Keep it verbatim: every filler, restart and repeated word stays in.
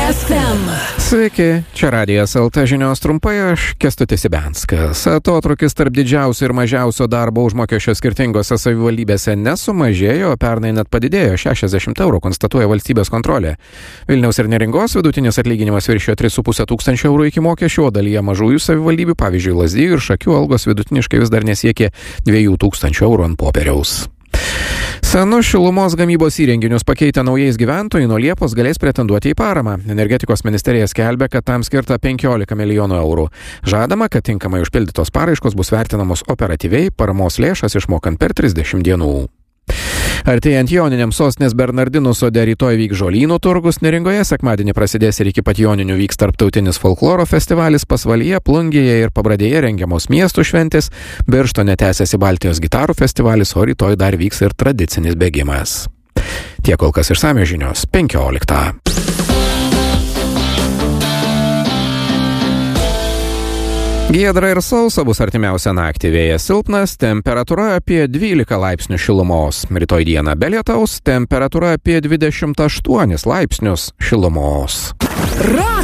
ef em. Sveiki, čia Radijas el te žinios trumpai, aš Kęstutis Ibenskas. Atotrūkis tarp didžiausio ir mažiausio darbo užmokesčio skirtingose savivaldybėse nesumažėjo, pernai net padidėjo šešiasdešimt eurų, konstatuoja valstybės kontrolė. Vilniaus ir Neringos vidutinis atlyginimas viršijo tris su puse tūkstančio eurų iki mokesčių, o dalyje mažųjų savivaldybių, pavyzdžiui, Lazdijų ir Šakių, algos vidutiniškai vis dar nesiekė dviejų tūkstančių eurų ant popieriaus. Senus šilumos gamybos įrenginius pakeitę naujais gyventojai nuo Liepos galės pretenduoti į paramą. Energetikos ministerija skelbia, kad tam skirta penkiolika milijonų eurų. Žadama, kad tinkamai užpildytos paraiškos bus vertinamos operatyviai, paramos lėšas išmokant per trisdešimt dienų. Artėjant joniniam sostinės Bernardinų sode rytoj vyks žolynų turgus, Neringoje sekmadienį prasidės ir iki pat joninių vyks tarptautinis folkloro festivalis, Pasvalyje, Plungėje ir Pabradėje rengiamos miestų šventės, Birštone tęsiasi Baltijos gitarų festivalis, o rytoj dar vyks ir tradicinis bėgimas. Tiek kol kas išsamios žinios penkioliktą. Giedra ir sausa bus artimiausią naktį, vėjas silpnas, temperatūra apie dvylika laipsnių šilumos. Rytoj dieną be lietaus, temperatūra apie dvidešimt aštuonis laipsnius šilumos. Ra!